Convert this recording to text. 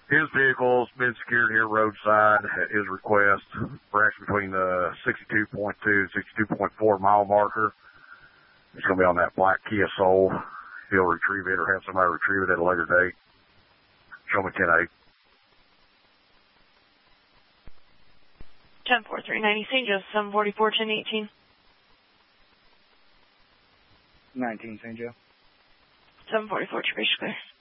His vehicle's been secured here roadside at his request for actually between the 62.2 and 62.4 mile marker. It's going to be on that black Kia Soul. He'll retrieve it or have somebody retrieve it at a later date. Show me 10-8. 10-4-390 St. Joe, 744, 1018. 19 St. Joe. 744, Triple Clear.